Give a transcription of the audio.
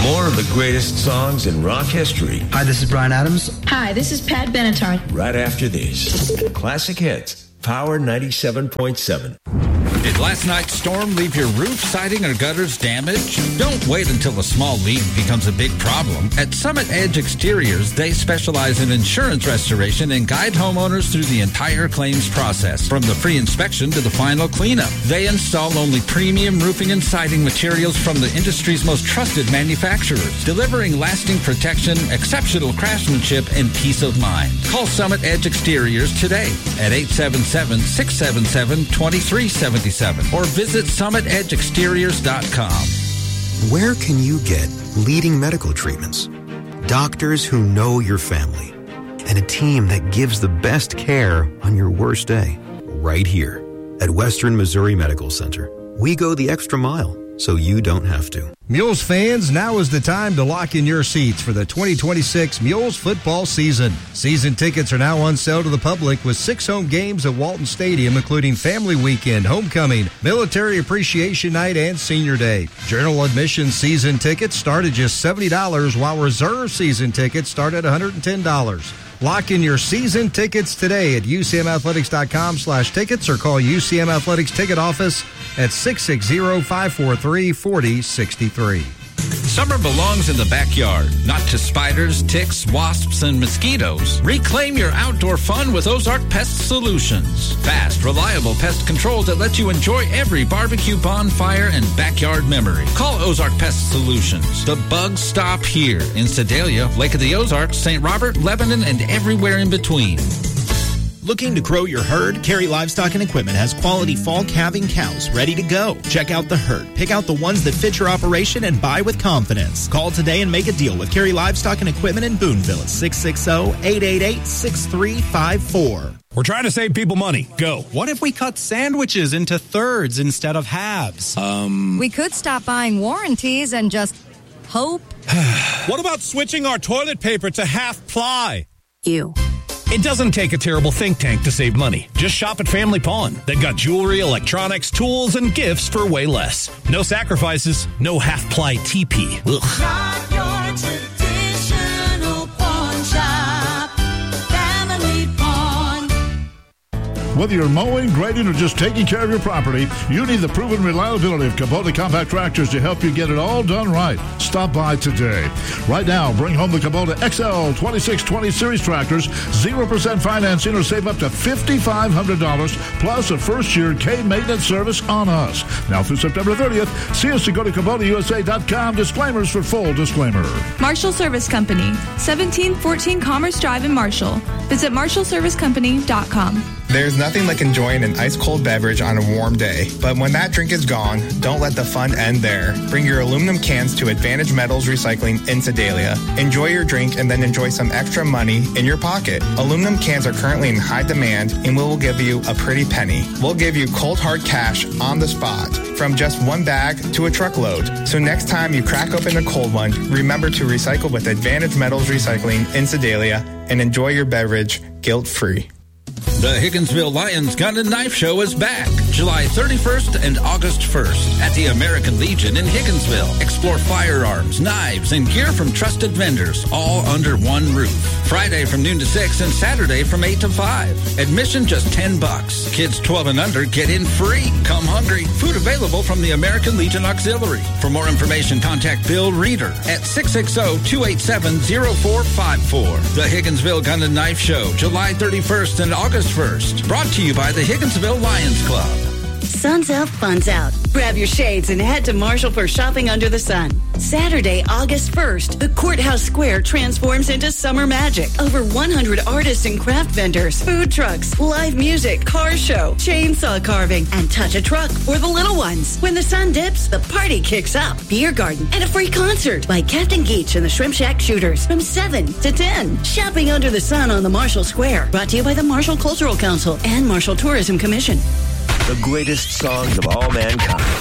More of the greatest songs in rock history. Hi, this is Bryan Adams. Hi, this is Pat Benatar. Right after this, Classic Hits, Power 97.7. Did last night's storm leave your roof, siding, or gutters damaged? Don't wait until a small leak becomes a big problem. At Summit Edge Exteriors, they specialize in insurance restoration and guide homeowners through the entire claims process, from the free inspection to the final cleanup. They install only premium roofing and siding materials from the industry's most trusted manufacturers, delivering lasting protection, exceptional craftsmanship, and peace of mind. Call Summit Edge Exteriors today at 877-677-2377. Or visit SummitEdgeExteriors.com. Where can you get leading medical treatments, doctors who know your family, and a team that gives the best care on your worst day? Right here at Western Missouri Medical Center. We go the extra mile so you don't have to. Mules fans, now is the time to lock in your seats for the 2026 Mules football season. Season tickets are now on sale to the public with 6 home games at Walton Stadium, including Family Weekend, Homecoming, Military Appreciation Night, and Senior Day. General admission season tickets start at just $70, while reserve season tickets start at $110. Lock in your season tickets today at UCMathletics.com/tickets or call UCM Athletics Ticket Office at 660-543-4063. Summer belongs in the backyard, not to spiders, ticks, wasps, and mosquitoes. Reclaim your outdoor fun with Ozark Pest Solutions. Fast, reliable pest controls that let you enjoy every barbecue, bonfire, and backyard memory. Call Ozark Pest Solutions. The bugs stop here in Sedalia, Lake of the Ozarks, St. Robert, Lebanon, and everywhere in between. Looking to grow your herd? Cary Livestock and Equipment has quality fall calving cows ready to go. Check out the herd. Pick out the ones that fit your operation and buy with confidence. Call today and make a deal with Cary Livestock and Equipment in Boonville at 660-888-6354. We're trying to save people money. Go. What if we cut sandwiches into thirds instead of halves? We could stop buying warranties and just hope. What about switching our toilet paper to half ply? You. It doesn't take a terrible think tank to save money. Just shop at Family Pawn. They've got jewelry, electronics, tools, and gifts for way less. No sacrifices, no half-ply TP. Ugh. Not your traditional pawn shop. Family Pawn. Whether you're mowing, grading, or just taking care of your property, you need the proven reliability of Kubota Compact Tractors to help you get it all done right. Stop by today. Right now, bring home the Kubota XL 2620 Series tractors, 0% financing, or save up to $5,500, plus a first-year K-maintenance service on us. Now through September 30th, see us to go to KubotaUSA.com. Disclaimers for full disclaimer. Marshall Service Company, 1714 Commerce Drive in Marshall. Visit MarshallServiceCompany.com. There's nothing like enjoying an ice-cold beverage on a warm day. But when that drink is gone, don't let the fun end there. Bring your aluminum cans to Advantage Metals Recycling in Sedalia. Enjoy your drink and then enjoy some extra money in your pocket. Aluminum cans are currently in high demand and we will give you a pretty penny. We'll give you cold hard cash on the spot, from just one bag to a truckload. So next time you crack open a cold one, remember to recycle with Advantage Metals Recycling in Sedalia and enjoy your beverage guilt-free. The Higginsville Lions Gun and Knife Show is back July 31st and August 1st at the American Legion in Higginsville. Explore firearms, knives, and gear from trusted vendors, all under one roof. Friday from noon to 6 and Saturday from 8 to 5. Admission just $10. Kids 12 and under get in free. Come hungry. Food available from the American Legion Auxiliary. For more information, contact Bill Reeder at 660-287-0454. The Higginsville Gun and Knife Show, July 31st and August 1st. Brought to you by the Higginsville Lions Club. Sun's out, fun's out. Grab your shades and head to Marshall for shopping under the sun. Saturday, August 1st, the Courthouse Square transforms into summer magic. Over 100 artists and craft vendors, food trucks, live music, car show, chainsaw carving, and touch a truck for the little ones. When the sun dips, the party kicks up. Beer garden and a free concert by Captain Geach and the Shrimp Shack Shooters from 7 to 10. Shopping under the sun on the Marshall Square. Brought to you by the Marshall Cultural Council and Marshall Tourism Commission. The greatest songs of all mankind.